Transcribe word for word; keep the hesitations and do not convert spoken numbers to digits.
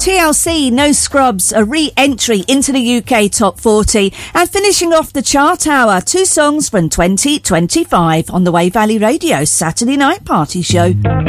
T L C, No Scrubs, a re-entry into the U K Top forty. And finishing off the chart hour, two songs from twenty twenty-five on the Way Valley Radio Saturday Night Party Show.